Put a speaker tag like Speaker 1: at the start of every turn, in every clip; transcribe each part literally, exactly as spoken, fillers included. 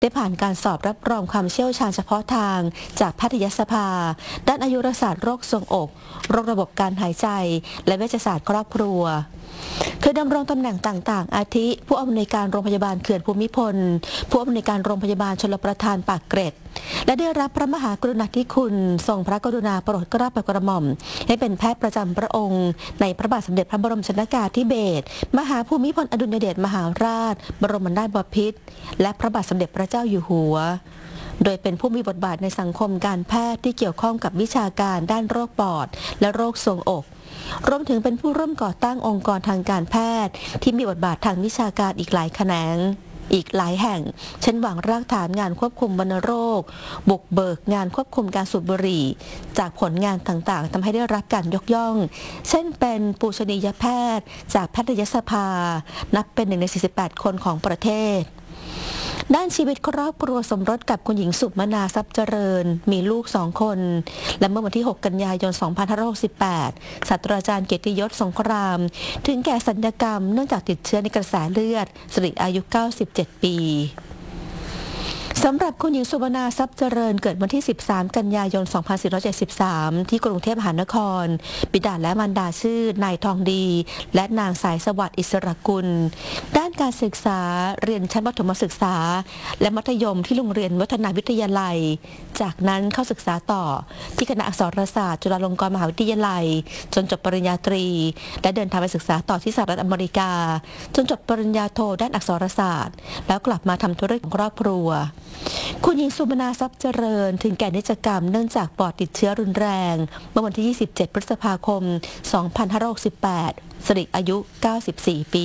Speaker 1: ได้ผ่านการสอบรับรองความเชี่ยวชาญเฉพาะทางจากแพทยสภาด้านอายุรศาสตร์โรคทรวงอกโรคระบบการหายใจและเวชศาสตร์ครอบครัวเคยดำรงตำแหน่งต่างๆอาทิผู้อำนวยการโรงพยาบาลเขื่อนภูมิพลผู้อำนวยการโรงพยาบาลชลประทานปากเกร็ดและได้รับพระมหากรุณาธิคุณทรงพระกรุณาโปรดเกล้าโปรดกระหม่อมให้เป็นแพทย์ประจำพระองค์ในพระบาทสมเด็จพระบรมชนกาธิเบศรมหาภูมิพลอดุลยเดชมหาราชบรมนาถบพิตรและพระบาทสมเด็จพระเจ้าอยู่หัวโดยเป็นผู้มีบทบาทในสังคมการแพทย์ที่เกี่ยวข้องกับวิชาการด้านโรคปอดและโรคทรวงอกรวมถึงเป็นผู้ร่วมก่อตั้งองค์กรทางการแพทย์ที่มีบทบาททางวิชาการอีกหลายแขนงอีกหลายแห่งเช่นวางรากฐานงานควบคุมวัณโรคบุกเบิกงานควบคุมการสูบบุหรี่จากผลงานต่างๆทำให้ได้รับการยกย่องเช่นเป็นปูชนียแพทย์จากแพทยสภานับเป็นหนึ่งในสี่สิบแปดคนของประเทศด้านชีวิตครอบครัวสมรสกับคุณหญิงสุมนาทรัพย์เจริญมีลูกสองคนและเมื่อวันที่หกกันยายนสองพันห้าร้อยหกสิบแปดศาสตราจารย์เกียรติยศสงครามถึงแก่สัญญกรรมเนื่องจากติดเชื้อในกระแสเลือดสิริอายุเก้าสิบเจ็ดปีสำหรับคุณหญิงสุวรรณาทรัพย์เจริญเกิดวันที่สิบสามกันยายนสองพันสี่ร้อยเจ็ดสิบสามที่กรุงเทพมหานครบิดาและมารดาชื่อนายทองดีและนางสายสวัสดิ์อิสระกุลด้านการศึกษาเรียนชั้นประถมศึกษาและมัธยมที่โรงเรียนวัฒนาวิทยาลัยจากนั้นเข้าศึกษาต่อที่คณะอักษรศาสตร์จุฬาลงกรณ์มหาวิทยาลัยจนจบปริญญาตรีและเดินทางไปศึกษาต่อที่สหรัฐอเมริกาจนจบปริญญาโทด้านอักษรศาสตร์แล้วกลับมาทำธุรกิจของครอบครัวคุณหญิงสุมนาทรัพย์เจริญถึงแก่นิจกรรมเนื่องจากปอดติดเชื้อรุนแรงเมื่อวันที่ยี่สิบเจ็ดพฤษภาคมสองพันห้าร้อยหกสิบแปดสิริอายุเก้าสิบสี่ปี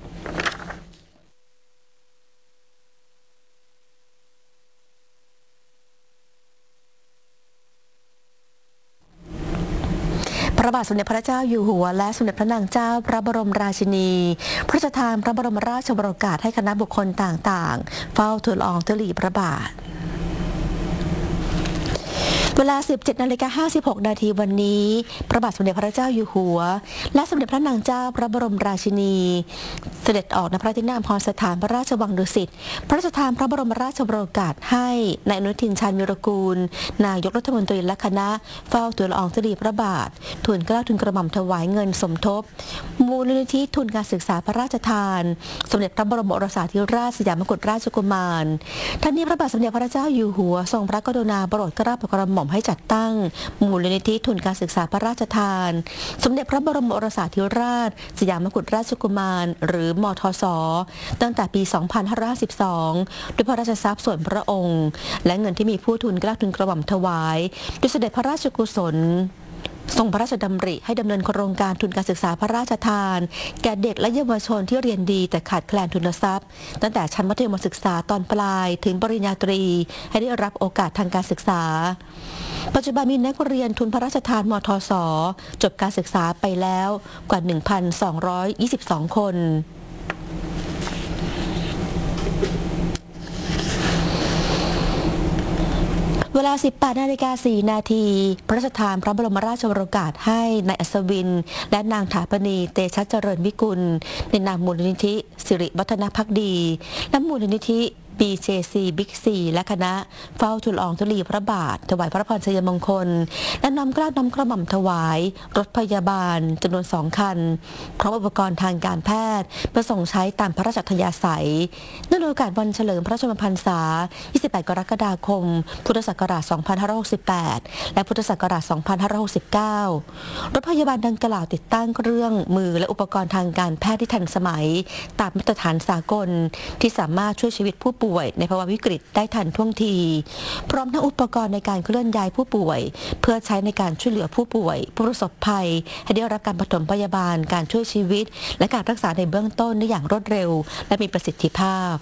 Speaker 1: พระบาทสมเด็จพระเจ้าอยู่หัวและสมเด็จพระนางเจ้าพระบรมราชินีพระราชทานพระบรมราชโองการให้คณะบุคคลต่างๆเฝ้าทูลละอองธุลีพระบาทเวลา สิบเจ็ดนาฬิกาห้าสิบหกนาทีวันนี้พระบาทสมเด็จพระเจ้าอยู่หัวและสมเด็จพระนางเจ้าพระบรมราชินีเสด็จออกณพระที่นั่งอัมพรสถานพระราชวังดุสิตพระราชทานพระบรมราชโองการให้นายอนุทินชาญวิรากูลนายกรัฐมนตรีและคณะเฝ้าทูลละอองธุลีพระบาททูลเกล้าทูลกระหม่อมถวายเงินสมทบมูลนิธิทุนการศึกษาพระราชทานสมเด็จพระบรมโอรสาธิราชสยามกุฎราชกุมารท่านนี้พระบาทสมเด็จพระเจ้าอยู่หัวทรงพระกรุณาโปรดเกล้าโปรดกระหม่อมให้จัดตั้งมูลนิธิทุนการศึกษาพระราชทานสมเด็จพระบรมโอรสาธิราชสยามกุฎราชกุมารหรือมทสตั้งแต่ปี สองพันห้าร้อยห้าสิบสอง ด้วยพระราชทรัพย์ส่วนพระองค์และเงินที่มีผู้ทุนเกล้าทุนกระหม่อมถวายด้วยเสด็จพระราชกุศลทรงพระราชดำริให้ดำเนินโครงการทุนการศึกษาพระราชทานแก่เด็กและเยาวชนที่เรียนดีแต่ขาดแคลนทุนทรัพย์ตั้งแต่ชั้นมัธยมศึกษาตอนปลายถึงปริญญาตรีให้ได้รับโอกาสทางการศึกษาปัจจุบันมีนักเรียนทุนพระราชทานมทสจบการศึกษาไปแล้วกว่า หนึ่งพันสองร้อยยี่สิบสอง คนเวลา สิบแปดนาฬิกาสี่นาทีพระราชทานพระบรมราชโองการให้นายอัศวินและนางถาปณีเตชะเจริญวิกุลในนามมูลนิธิสิริวัฒนภักดีและมูลนิธิ บี เจ ซี บิ๊กซีและคณะเฝ้าทูลละอองธุลีพระบาทถวายพระพรชัยมงคลและน้อมเกล้าน้อมกระหม่อมถวายรถพยาบาลจำนวนสองคันพร้อมอุปกรณ์ทางการแพทย์เพื่อส่งใช้ตามพระราชอัธยาศัยเนื่องในโอกาสวันเฉลิมพระชนมพรรษายี่สิบแปดกรกฎาคมพุทธศักราชสองพันห้าร้อยหกสิบแปดและพุทธศักราชสองพันห้าร้อยหกสิบเก้ารถพยาบาลดังกล่าวติดตั้งเครื่องมือและอุปกรณ์ทางการแพทย์ที่ทันสมัยตามมาตรฐานสากลที่สามารถช่วยชีวิตผู้ป่วยในภาวะวิกฤตได้ทันท่วงทีพร้อมทั้งอุปกรณ์ในการเคลื่อนย้ายผู้ป่วยเพื่อใช้ในการช่วยเหลือผู้ป่วยผู้ประสบภัยให้ได้รับการปฐมพยาบาลการช่วยชีวิตและการรักษาในเบื้องต้นได้อย่างรวดเร็วและมีประสิทธิภาพ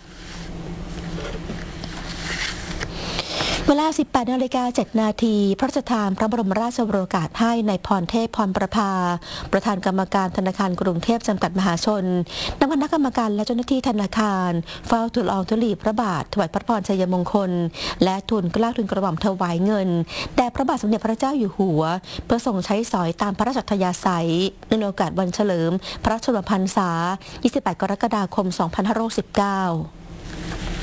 Speaker 1: เวลา สิบแปดนาฬิกาเจ็ดนาทีพระราชทานพระบรมราชโองการให้นายพรเทพพรประภาประธานกรรมการธนาคารกรุงเทพจำกัดมหาชนนำคณะกรรมการและเจ้าหน้าที่ธนาคารเฝ้าทูลละอองธุลีพระบาทถวายพระพรชัยมงคลและทูลเกล้าทูลกระหม่อมถวายเงินแด่พระบาทสมเด็จพระเจ้าอยู่หัวเพื่อส่งใช้สอยตามพระราชอัธยาศัยเนื่องในโอกาสวันเฉลิมพระชนมพรรษายี่สิบแปดกรกฎาคมสองพันห้าร้อยสิบเก้า